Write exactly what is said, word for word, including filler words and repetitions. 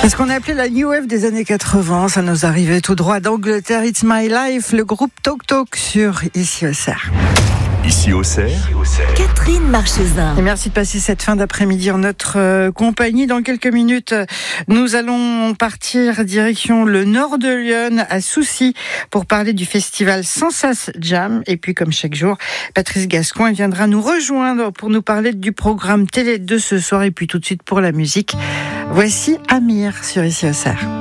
Ce qu'on a appelé la New Wave des années quatre-vingts, ça nous arrivait tout droit d'Angleterre. It's My Life, le groupe Talk Talk sur Ici Auxerre. Ici Auxerre, Catherine Marchesin. Et merci de passer cette fin d'après-midi en notre euh, compagnie. Dans quelques minutes, nous allons partir direction le nord de Lyon, à Soucy, pour parler du festival Sensas Jam. Et puis, comme chaque jour, Patrice Gascoin viendra nous rejoindre pour nous parler du programme télé de ce soir. Et puis tout de suite pour la musique, voici Amir sur Ici Auxerre.